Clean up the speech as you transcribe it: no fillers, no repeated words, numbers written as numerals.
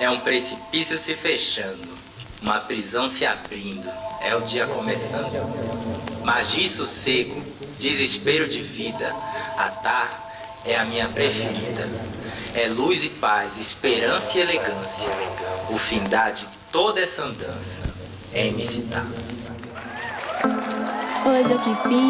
É um precipício se fechando, uma prisão se abrindo, é o dia começando. Magia e sossego, desespero de vida, a Tar é a minha preferida. É luz e paz, esperança e elegância, o findar de toda essa andança é MC Tar. Hoje eu que fim